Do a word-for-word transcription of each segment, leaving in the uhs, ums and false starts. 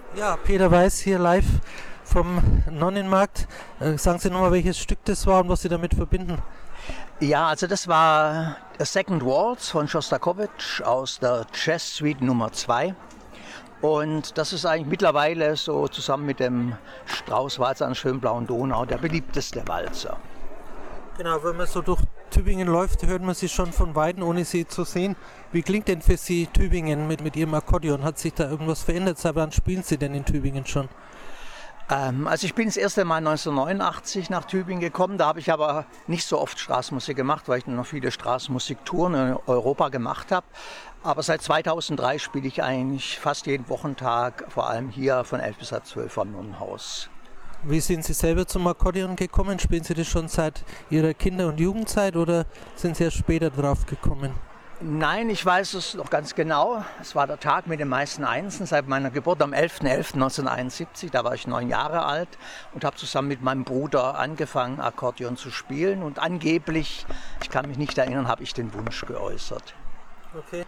Ja, Peter Weiß hier live vom Nonnenmarkt. Äh, sagen Sie nochmal, welches Stück das war und was Sie damit verbinden. Ja, also das war A Second Waltz von Schostakowitsch aus der Jazz Suite Nummer zwei. Und das ist eigentlich mittlerweile so zusammen mit dem Strauß-Walzer an der schönen blauen Donau der beliebteste Walzer. Genau, wenn man so durch Tübingen läuft, hört man sie schon von Weitem, ohne sie zu sehen. Wie klingt denn für Sie Tübingen mit, mit Ihrem Akkordeon? Hat sich da irgendwas verändert? Seit wann spielen Sie denn in Tübingen schon? Ähm, also ich bin das erste Mal neunzehnhundertneunundachtzig nach Tübingen gekommen. Da habe ich aber nicht so oft Straßenmusik gemacht, weil ich noch viele Straßenmusiktouren in Europa gemacht habe. Aber seit zweitausenddrei spiele ich eigentlich fast jeden Wochentag, vor allem hier von elf bis halb zwölf am Nonnenhaus. Wie sind Sie selber zum Akkordeon gekommen? Spielen Sie das schon seit Ihrer Kinder- und Jugendzeit oder sind Sie erst später drauf gekommen? Nein, ich weiß es noch ganz genau. Es war der Tag mit den meisten Einsen seit meiner Geburt am elfter elfter neunzehnhunderteinundsiebzig. Da war ich neun Jahre alt und habe zusammen mit meinem Bruder angefangen, Akkordeon zu spielen. Und angeblich, ich kann mich nicht erinnern, habe ich den Wunsch geäußert. Okay.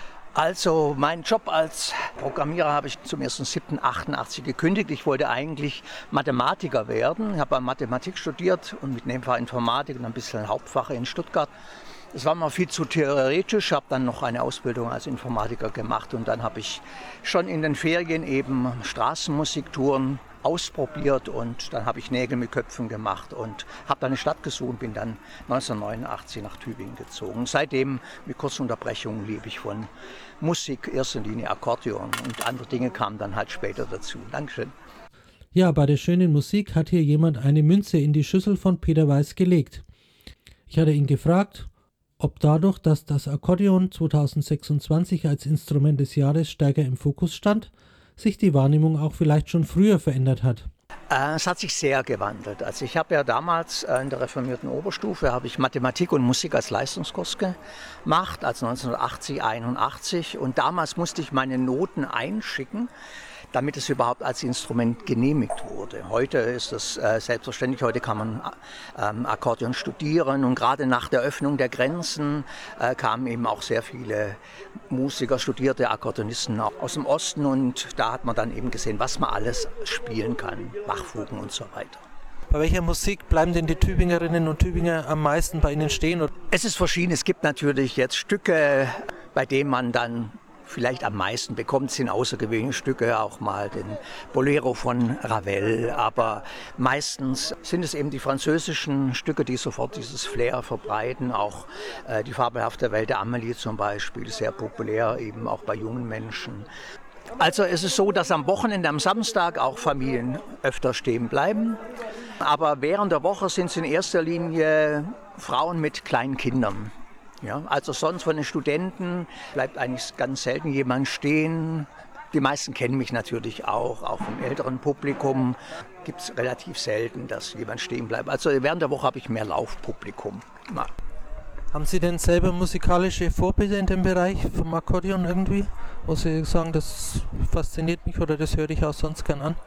Also meinen Job als Programmierer habe ich zum ersten siebten achtundachtzig gekündigt. Ich wollte eigentlich Mathematiker werden. Ich habe Mathematik studiert und mit Nebenfach Informatik und ein bisschen Hauptfach in Stuttgart. Es war mal viel zu theoretisch, habe dann noch eine Ausbildung als Informatiker gemacht und dann habe ich schon in den Ferien eben Straßenmusiktouren ausprobiert und dann habe ich Nägel mit Köpfen gemacht und habe dann eine Stadt gesucht und bin dann neunzehnhundertneunundachtzig nach Tübingen gezogen. Seitdem mit kurzen Unterbrechungen lebe ich von Musik, erster Linie Akkordeon und andere Dinge kamen dann halt später dazu. Dankeschön. Ja, bei der schönen Musik hat hier jemand eine Münze in die Schüssel von Peter Weiß gelegt. Ich hatte ihn gefragt, ob dadurch, dass das Akkordeon zweitausendsechsundzwanzig als Instrument des Jahres stärker im Fokus stand, sich die Wahrnehmung auch vielleicht schon früher verändert hat. Äh, es hat sich sehr gewandelt. Also ich habe ja damals äh, in der reformierten Oberstufe habe ich Mathematik und Musik als Leistungskurs gemacht, als neunzehnhundertachtzig, einundachtzig. Und damals musste ich meine Noten einschicken, damit es überhaupt als Instrument genehmigt wurde. Heute ist es äh, selbstverständlich, heute kann man ähm, Akkordeon studieren und gerade nach der Öffnung der Grenzen äh, kamen eben auch sehr viele Musiker, studierte Akkordeonisten aus dem Osten und da hat man dann eben gesehen, was man alles spielen kann, Bachfugen und so weiter. Bei welcher Musik bleiben denn die Tübingerinnen und Tübinger am meisten bei Ihnen stehen? Es ist verschieden, es gibt natürlich jetzt Stücke, bei denen man dann vielleicht am meisten bekommt, sind außergewöhnliche Stücke, auch mal den Bolero von Ravel, aber meistens sind es eben die französischen Stücke, die sofort dieses Flair verbreiten, auch äh, die fabelhafte Welt der Amélie zum Beispiel, sehr populär eben auch bei jungen Menschen. Also es ist so, dass am Wochenende, am Samstag auch Familien öfter stehen bleiben, aber während der Woche sind es in erster Linie Frauen mit kleinen Kindern. Ja, also sonst von den Studenten bleibt eigentlich ganz selten jemand stehen. Die meisten kennen mich natürlich auch, auch im älteren Publikum gibt es relativ selten, dass jemand stehen bleibt. Also während der Woche habe ich mehr Laufpublikum. Ja. Haben Sie denn selber musikalische Vorbilder in dem Bereich vom Akkordeon irgendwie? Wo Sie sagen, das fasziniert mich oder das höre ich auch sonst gern an?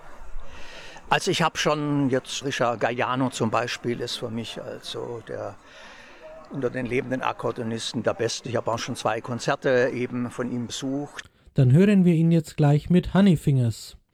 Also ich habe schon jetzt Richard Galliano zum Beispiel ist für mich also der unter den lebenden Akkordeonisten der Beste. Ich habe auch schon zwei Konzerte eben von ihm besucht. Dann hören wir ihn jetzt gleich mit Honeyfingers.